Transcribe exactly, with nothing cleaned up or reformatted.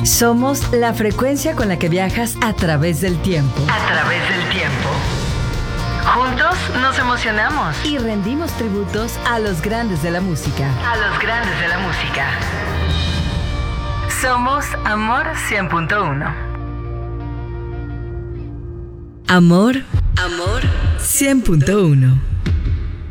Somos la frecuencia con la que viajas a través del tiempo. A través del tiempo. Juntos nos emocionamos. Y rendimos tributos a los grandes de la música. A los grandes de la música. Somos Amor cien punto uno. Amor, Amor cien punto uno.